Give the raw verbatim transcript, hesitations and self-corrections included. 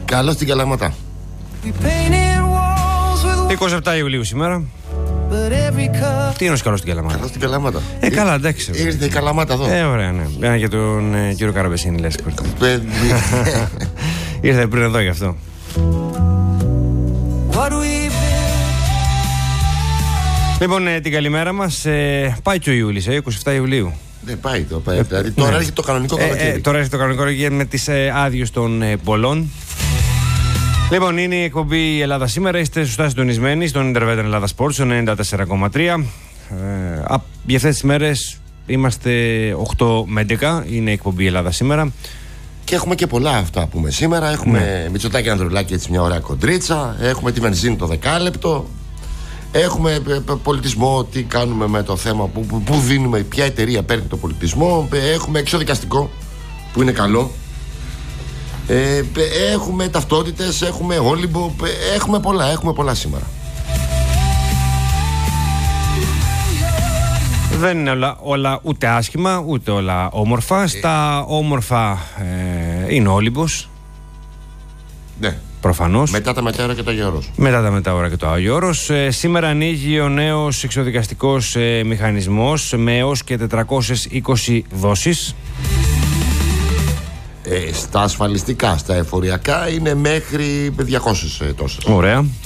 Καλώς στην Καλαμάτα. είκοσι επτά Ιουλίου σήμερα. Τι είναι ο καλός στην Καλαμάτα? Καλώς στην Καλαμάτα. Ε, καλά, εντάξει. Ήρθε η Καλαμάτα εδώ. Ε, ωραία, ναι. Ένα για τον ε, κύριο Καραμπεσίνη, λες. Ήρθε πριν εδώ γι' αυτό. Λοιπόν, ε, την καλημέρα μας. Ε, πάει και ο Ιούλης, ε, είκοσι επτά Ιουλίου. Δεν πάει το. Πάει. Δηλαδή, τώρα ναι. έρχεται το κανονικό καλοκαίρι. Ε, ε, τώρα έρχεται το κανονικό καλοκαίρι με τις ε, άδειες των ε, πολλών. Λοιπόν, είναι η εκπομπή Ελλάδα σήμερα. Είστε σωστά συντονισμένοι στον Ιντερβέτερ Ελλάδα Sports, ενενήντα τέσσερα κόμμα τρία. Ε, α, για αυτές τις μέρες είμαστε οκτώ με έντεκα. Είναι η εκπομπή Ελλάδα σήμερα. Και έχουμε και πολλά αυτά που πούμε σήμερα. Έχουμε ναι. Μητσοτάκη Ανδρουλάκη, έτσι μια ωραία κοντρίτσα. Έχουμε τη βενζίνη το δεκάλεπτο. Έχουμε πολιτισμό, τι κάνουμε με το θέμα, που, που, που δίνουμε, ποια εταιρεία παίρνει το πολιτισμό. Έχουμε εξωδικαστικό που είναι καλό. Ε, έχουμε ταυτότητες, έχουμε όλυμπο, έχουμε πολλά, έχουμε πολλά σήμερα. Δεν είναι όλα, όλα ούτε άσχημα, ούτε όλα όμορφα. Ε, Στα όμορφα ε, είναι ο Όλυμπος. Ναι. Προφανώς. Μετά τα μετάωρα και το Άγιο Όρος. Μετά τα μετάωρα και το Άγιο Όρος. Ε, σήμερα ανοίγει ο νέος εξωδικαστικός ε, μηχανισμός με έως και τετρακόσιες είκοσι δόσεις. Ε, στα ασφαλιστικά, στα εφοριακά είναι μέχρι διακόσιες τόσες. Ωραία.